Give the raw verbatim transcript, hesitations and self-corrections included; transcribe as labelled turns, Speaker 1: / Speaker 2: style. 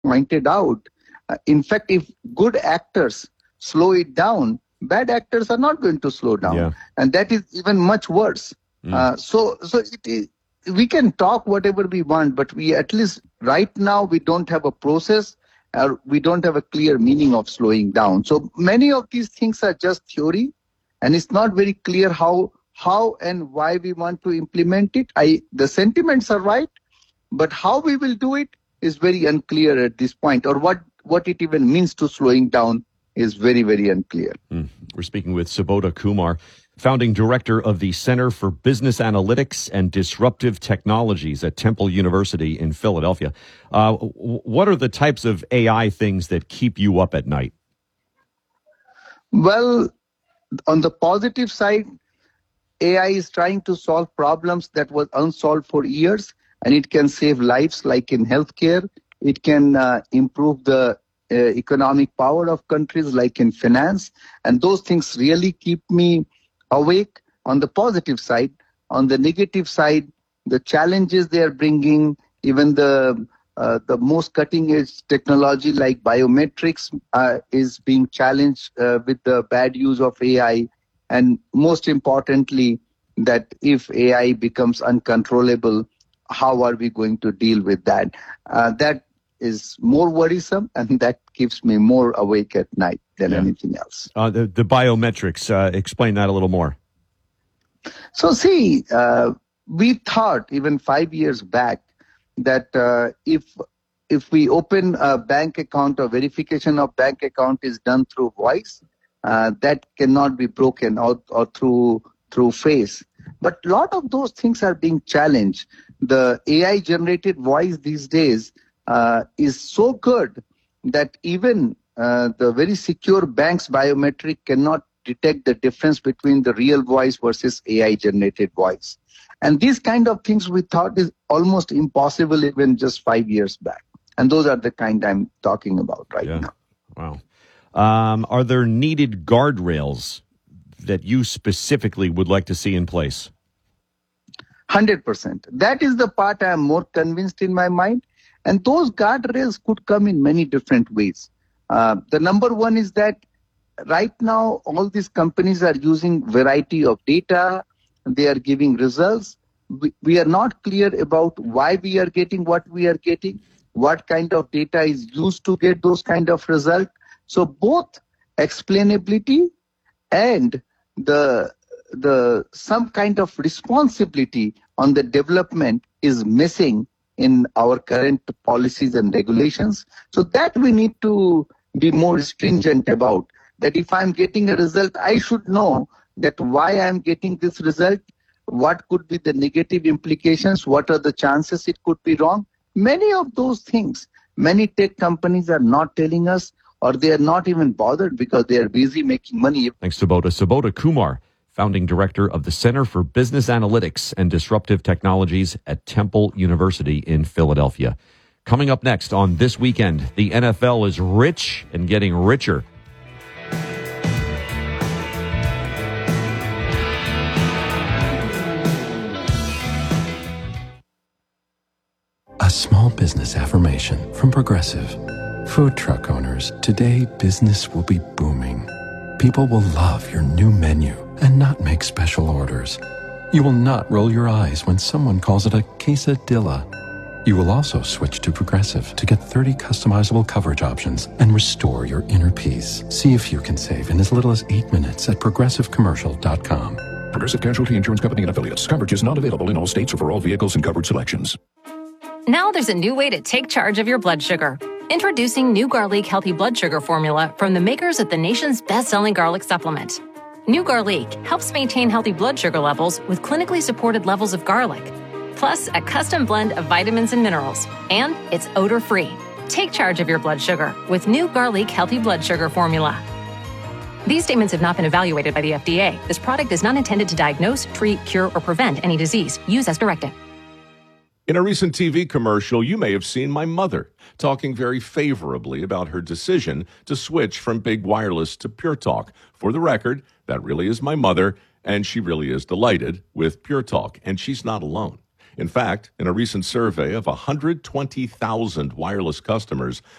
Speaker 1: pointed out, uh, in fact, if good actors slow it down, bad actors are not going to slow down.
Speaker 2: Yeah.
Speaker 1: And that is even much worse. Mm. Uh, so so it is, we can talk whatever we want, but we at least right now we don't have a process, or we don't have a clear meaning of slowing down. So many of these things are just theory, and it's not very clear how how and why we want to implement it. I the sentiments are right, but how we will do it is very unclear at this point, or what, what it even means to slowing down is very, very unclear.
Speaker 2: Mm. We're speaking with Subodha Kumar, founding director of the Center for Business Analytics and Disruptive Technologies at Temple University in Philadelphia. Uh, what are the types of A I things that keep you up at night?
Speaker 1: Well, on the positive side, A I is trying to solve problems that were unsolved for years, and it can save lives, like in healthcare. It can uh, improve the uh, economic power of countries, like in finance. And those things really keep me awake on the positive side. On the negative side, the challenges they are bringing, even the uh, the most cutting-edge technology like biometrics uh, is being challenged uh, with the bad use of A I. And most importantly, that if A I becomes uncontrollable, how are we going to deal with that? Uh, that is more worrisome, and that keeps me more awake at night than
Speaker 2: yeah.
Speaker 1: anything else.
Speaker 2: Uh, the, the biometrics, uh, explain that a little more.
Speaker 1: So see, uh, we thought even five years back that uh, if if we open a bank account or verification of bank account is done through voice, uh, that cannot be broken, or, or through through face. But a lot of those things are being challenged. The A I-generated voice these days uh, is so good that even uh, the very secure bank's biometric cannot detect the difference between the real voice versus A I-generated voice. And these kind of things we thought is almost impossible even just five years back. And those are the kind I'm talking about right
Speaker 2: yeah.
Speaker 1: now.
Speaker 2: Wow. Um, are there needed guardrails that you specifically would like to see in place?
Speaker 1: one hundred percent. That is the part I am more convinced in my mind. And those guardrails could come in many different ways. Uh, the number one is that right now, all these companies are using variety of data. They are giving results. We, we are not clear about why we are getting what we are getting, what kind of data is used to get those kind of results. So both explainability and the the some kind of responsibility on the development is missing in our current policies and regulations. So that we need to be more stringent about. That if I'm getting a result, I should know that why I'm getting this result, what could be the negative implications, what are the chances it could be wrong. Many of those things, many tech companies are not telling us, or they are not even bothered because they are busy making money.
Speaker 2: Thanks, Subodha. Subodha Kumar, founding director of the Center for Business Analytics and Disruptive Technologies at Temple University in Philadelphia. Coming up next on This Weekend, the N F L is rich and getting richer.
Speaker 3: A small business affirmation from Progressive. Food truck owners, today business will be booming. People will love your new menu and not make special orders. You will not roll your eyes when someone calls it a quesadilla. You will also switch to Progressive to get thirty customizable coverage options and restore your inner peace. See if you can save in as little as eight minutes at progressive commercial dot com.
Speaker 4: Progressive Casualty Insurance Company and Affiliates. Coverage is not available in all states or for all vehicles and covered selections.
Speaker 5: Now there's a new way to take charge of your blood sugar. Introducing new Garlic Healthy Blood Sugar Formula from the makers of the nation's best-selling garlic supplement. New Garlic helps maintain healthy blood sugar levels with clinically supported levels of garlic, plus a custom blend of vitamins and minerals, and it's odor-free. Take charge of your blood sugar with new Garlic Healthy Blood Sugar Formula. These statements have not been evaluated by the F D A. This product is not intended to diagnose, treat, cure, or prevent any disease. Use as directed.
Speaker 6: In a recent T V commercial, you may have seen my mother talking very favorably about her decision to switch from Big Wireless to Pure Talk. For the record, that really is my mother, and she really is delighted with Pure Talk, and she's not alone. In fact, in a recent survey of one hundred twenty thousand wireless customers,